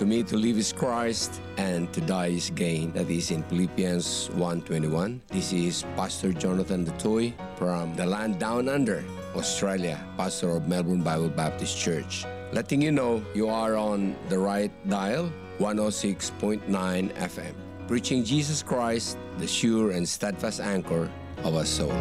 To me, to live is Christ, and to die is gain. That is in Philippians 1:21. This is Pastor Jonathan Dutoy from the land down under, Australia, pastor of Melbourne Bible Baptist Church. Letting you know you are on the right dial, 106.9 FM. Preaching Jesus Christ, the sure and steadfast anchor of our soul.